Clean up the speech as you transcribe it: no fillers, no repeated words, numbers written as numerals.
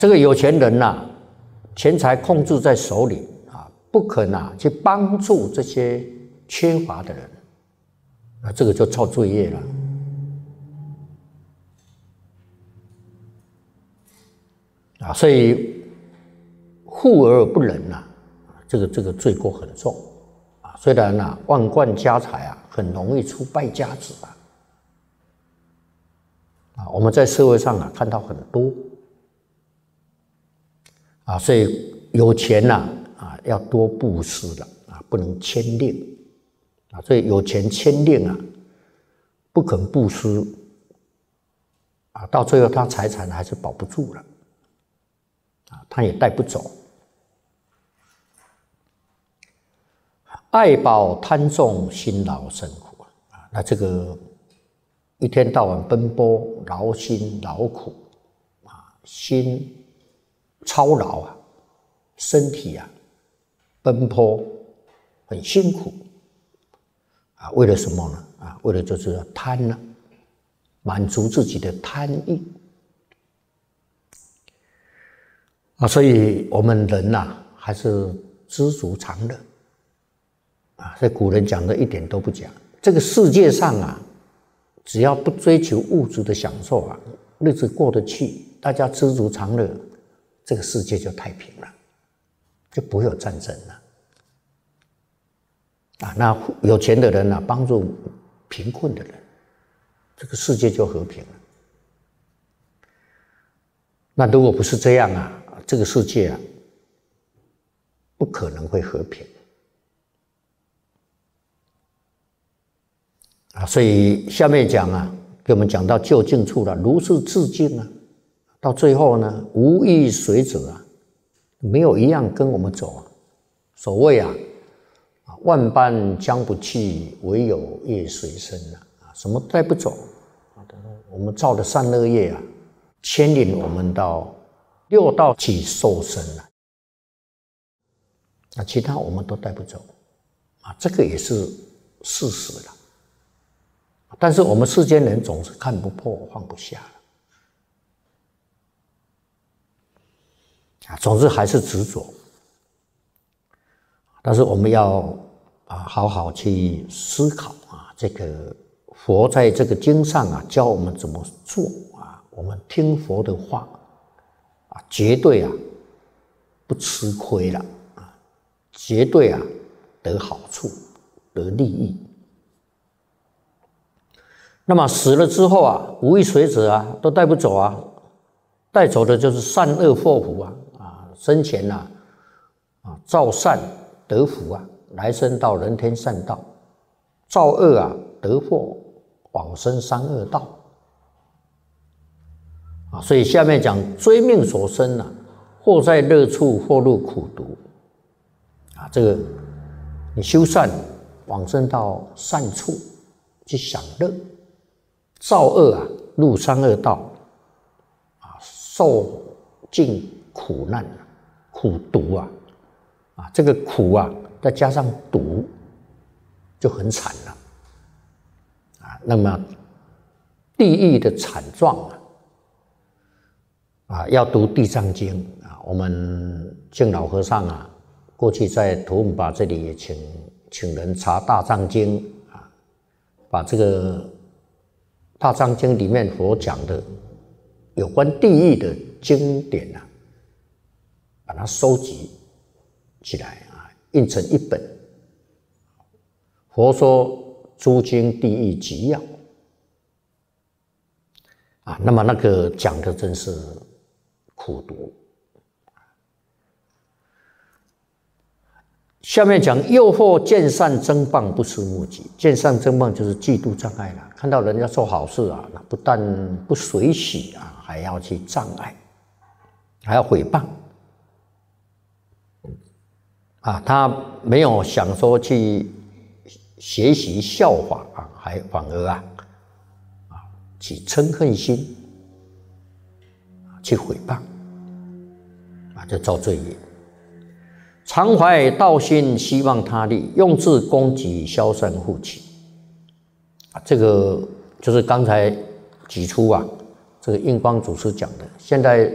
这个有钱人呐，钱财控制在手里啊，不肯去帮助这些缺乏的人，这个就造罪业了。所以富而不仁呐，这个罪过很重啊。虽然万贯家财很容易出败家子我们在社会上看到很多所以有钱要多布施了不能牵令所以有钱牵令不肯布施到最后他财产还是保不住了他也带不走。爱宝贪重，辛劳生苦那这个一天到晚奔波，劳心劳苦心操劳身体奔波很辛苦为了什么呢为了就是贪满足自己的贪欲所以我们人还是知足常乐所以古人讲的一点都不假。这个世界上只要不追求物质的享受日子过得去，大家知足常乐，这个世界就太平了，就不会有战争了那有钱的人帮助贫困的人，这个世界就和平了。那如果不是这样这个世界不可能会和平所以下面讲给我们讲到究竟处了，如是自尽到最后呢，无一随者没有一样跟我们走所谓万般将不去，唯有业随身什么带不走我们造的善恶业牵引我们到六道去受生其他我们都带不走这个也是事实了。但是我们世间人总是看不破放不下总之还是执着。但是我们要好好去思考这个佛在这个经上教我们怎么做我们听佛的话绝对不吃亏了绝对得好处得利益。那么死了之后无一随者都带不走带走的就是善恶祸福生前造善得福来生到人天善道，造恶得祸往生三恶道所以下面讲追命所生或在乐处，或入苦毒这个你修善往生到善处去享乐，造恶入三恶道受尽苦难苦毒这个苦再加上毒就很惨了那么地狱的惨状要读地藏经我们净老和尚过去在图文巴这里也请人查大藏经把这个大藏经里面佛讲的有关地狱的经典把它收集起来印成一本佛说诸经地狱集要那么那个讲的真是苦毒。下面讲诱惑见善增谤不思目及，见善增谤就是嫉妒障碍了，看到人家做好事不但不随喜还要去障碍，还要诽谤他没有想说去学习效法还反而起嗔恨心去诽谤就造罪业。常怀道心，希望他利，用智攻击，消散护起这个就是刚才举出这个印光祖师讲的。现在